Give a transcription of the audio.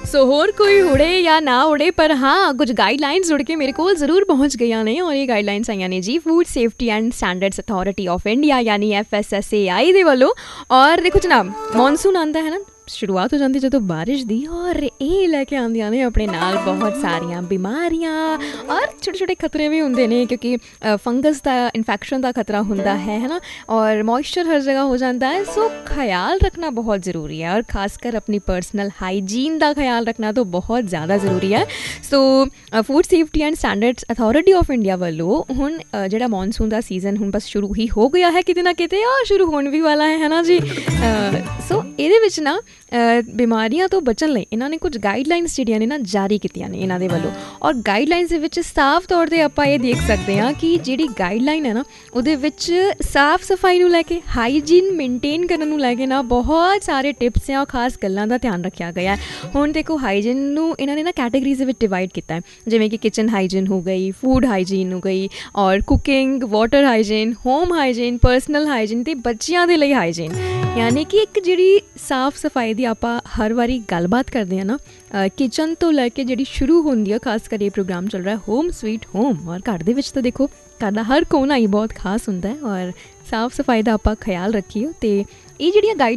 ਸੋ ਹੋਰ ਕੋਈ ਉੜੇ ਜਾਂ ਨਾ ਉੜੇ, ਪਰ ਹਾਂ ਕੁਝ ਗਾਈਡਲਾਈਨਸ ਉੜ ਕੇ ਮੇਰੇ ਕੋਲ ਜ਼ਰੂਰ ਪਹੁੰਚ ਗਈਆਂ ਨੇ। ਔਰ ਇਹ ਗਾਈਡਲਾਈਨਸ ਆਈਆਂ ਨੇ ਜੀ food safety and standards authority of India ਯਾਨੀ FSSAI ਦੇ ਵੱਲੋਂ। ਔਰ ਦੇਖੋ ਜਨਾਬ, ਮੌਨਸੂਨ ਆਉਂਦਾ ਹੈ ਨਾ, ਸ਼ੁਰੂਆਤ ਹੋ ਜਾਂਦੀ ਜਦੋਂ ਬਾਰਿਸ਼ ਦੀ, ਔਰ ਇਹ ਲੈ ਕੇ ਆਉਂਦੀਆਂ ਨੇ ਆਪਣੇ ਨਾਲ ਬਹੁਤ ਸਾਰੀਆਂ ਬਿਮਾਰੀਆਂ ਔਰ ਛੋਟੇ ਛੋਟੇ ਖਤਰੇ ਵੀ ਹੁੰਦੇ ਨੇ, ਕਿਉਂਕਿ ਫੰਗਸ ਦਾ ਇਨਫੈਕਸ਼ਨ ਦਾ ਖਤਰਾ ਹੁੰਦਾ ਹੈ ਨਾ, ਔਰ ਮੋਇਸਚਰ ਹਰ ਜਗ੍ਹਾ ਹੋ ਜਾਂਦਾ ਹੈ। ਸੋ ਖਿਆਲ ਰੱਖਣਾ ਬਹੁਤ ਜ਼ਰੂਰੀ ਹੈ, ਔਰ ਖਾਸ ਕਰ ਆਪਣੀ ਪਰਸਨਲ ਹਾਈਜੀਨ ਦਾ ਖਿਆਲ ਰੱਖਣਾ ਤਾਂ ਬਹੁਤ ਜ਼ਿਆਦਾ ਜ਼ਰੂਰੀ ਹੈ। ਸੋ food safety and standards authority of India ਵੱਲੋਂ ਹੁਣ ਜਿਹੜਾ ਮੌਨਸੂਨ ਦਾ ਸੀਜ਼ਨ ਹੁਣ ਬਸ ਸ਼ੁਰੂ ਹੀ ਹੋ ਗਿਆ ਹੈ ਕਿਤੇ ਨਾ ਕਿਤੇ, ਔਰ ਸ਼ੁਰੂ ਹੋਣ ਵੀ ਵਾਲਾ ਹੈ ਨਾ ਜੀ। ਸੋ ਇਹਦੇ ਵਿੱਚ ਨਾ ਬਿਮਾਰੀਆਂ ਤੋਂ ਬਚਣ ਲਈ ਇਹਨਾਂ ਨੇ ਕੁਝ ਗਾਈਡਲਾਈਨਸ ਜਿਹੜੀਆਂ ਨੇ ਨਾ ਜਾਰੀ ਕੀਤੀਆਂ ਨੇ ਇਹਨਾਂ ਦੇ ਵੱਲੋਂ। ਔਰ ਗਾਈਡਲਾਈਨਸ ਦੇ ਵਿੱਚ ਸਾਫ਼ ਤੌਰ 'ਤੇ ਆਪਾਂ ਇਹ ਦੇਖ ਸਕਦੇ ਹਾਂ ਕਿ ਜਿਹੜੀ ਗਾਈਡਲਾਈਨ ਹੈ ਨਾ ਉਹਦੇ ਵਿੱਚ ਸਾਫ਼ ਸਫਾਈ ਨੂੰ ਲੈ ਕੇ, ਹਾਈਜੀਨ ਮੇਨਟੇਨ ਕਰਨ ਨੂੰ ਲੈ ਕੇ ਨਾ ਬਹੁਤ ਸਾਰੇ ਟਿਪਸ ਜਾਂ ਖਾਸ ਗੱਲਾਂ ਦਾ ਧਿਆਨ ਰੱਖਿਆ ਗਿਆ ਹੈ। ਹੁਣ ਦੇਖੋ, ਹਾਈਜੀਨ ਨੂੰ ਇਹਨਾਂ ਨੇ ਨਾ ਕੈਟੇਗਰੀਜ਼ ਦੇ ਵਿੱਚ ਡਿਵਾਈਡ ਕੀਤਾ ਹੈ, ਜਿਵੇਂ ਕਿ ਕਿਚਨ ਹਾਈਜੀਨ ਹੋ ਗਈ, ਫੂਡ ਹਾਈਜੀਨ ਹੋ ਗਈ, ਔਰ cooking, water hygiene, home hygiene, personal hygiene ਅਤੇ ਬੱਚਿਆਂ ਦੇ ਲਈ ਹਾਈਜੀਨ। ਯਾਨੀ ਕਿ ਇੱਕ ਜਿਹੜੀ ਸਾਫ਼ ਸਫਾਈ ਦੀ ਆਪਾਂ ਹਰ ਵਾਰੀ ਗੱਲਬਾਤ ਕਰਦੇ ਹਾਂ ਨਾ, ਕਿਚਨ ਤੋਂ ਲੈ ਕੇ ਜਿਹੜੀ ਸ਼ੁਰੂ ਹੁੰਦੀ ਆ, ਖਾਸ ਕਰ ਇਹ ਪ੍ਰੋਗਰਾਮ ਚੱਲ ਰਿਹਾ ਹੋਮ ਸਵੀਟ ਹੋਮ। ਔਰ ਘਰ ਦੇ ਵਿੱਚ ਤਾਂ ਦੇਖੋ ਘਰ ਦਾ ਹਰ ਕੋਨਾ ਹੀ ਬਹੁਤ ਖਾਸ ਹੁੰਦਾ ਹੈ, ਔਰ ਸਾਫ਼ ਸਫਾਈ ਦਾ ਆਪਾਂ ਖਿਆਲ ਰੱਖੀਏ। ਅਤੇ ਇਹ ਜਿਹੜੀਆਂ ਗਾਈਡ